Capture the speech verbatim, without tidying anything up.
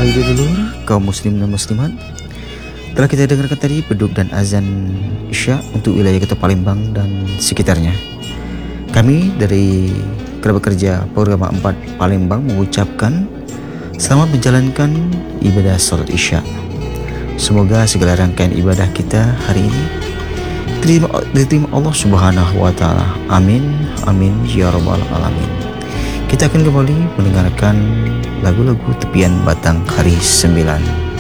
Hai dulur, kaum muslim dan muslimat. Telah kita dengarkan tadi beduk dan azan Isya untuk wilayah Kota Palembang dan sekitarnya. Kami dari Kerabat Kerja Program empat Palembang mengucapkan selamat menjalankan ibadah salat Isya. Semoga segala rangkaian ibadah kita hari ini diterima, diterima Allah Subhanahu wa taala. Amin. Amin ya rabbal alamin. Kita akan kembali mendengarkan lagu-lagu tepian Batang Hari sembilan.